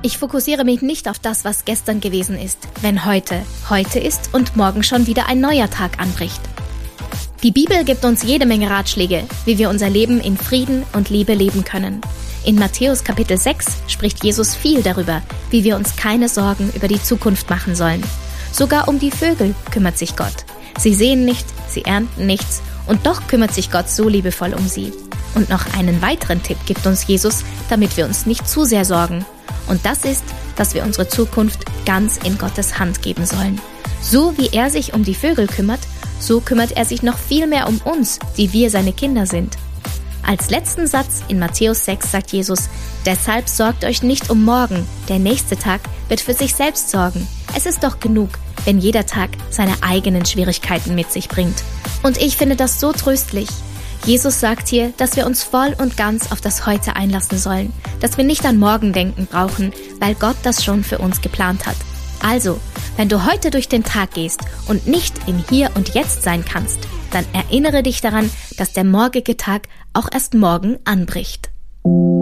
Ich fokussiere mich nicht auf das, was gestern gewesen ist, wenn heute ist und morgen schon wieder ein neuer Tag anbricht. Die Bibel gibt uns jede Menge Ratschläge, wie wir unser Leben in Frieden und Liebe leben können. In Matthäus Kapitel 6 spricht Jesus viel darüber, wie wir uns keine Sorgen über die Zukunft machen sollen. Sogar um die Vögel kümmert sich Gott. Sie sehen nicht, sie ernten nichts und doch kümmert sich Gott so liebevoll um sie. Und noch einen weiteren Tipp gibt uns Jesus, damit wir uns nicht zu sehr sorgen. Und das ist, dass wir unsere Zukunft ganz in Gottes Hand geben sollen. So wie er sich um die Vögel kümmert, so kümmert er sich noch viel mehr um uns, die wir seine Kinder sind. Als letzten Satz in Matthäus 6 sagt Jesus: Deshalb sorgt euch nicht um morgen, der nächste Tag wird für sich selbst sorgen. Es ist doch genug, wenn jeder Tag seine eigenen Schwierigkeiten mit sich bringt. Und ich finde das so tröstlich. Jesus sagt hier, dass wir uns voll und ganz auf das Heute einlassen sollen, dass wir nicht an morgen denken brauchen, weil Gott das schon für uns geplant hat. Also, wenn du heute durch den Tag gehst und nicht im Hier und Jetzt sein kannst, dann erinnere dich daran, dass der morgige Tag auch erst morgen anbricht.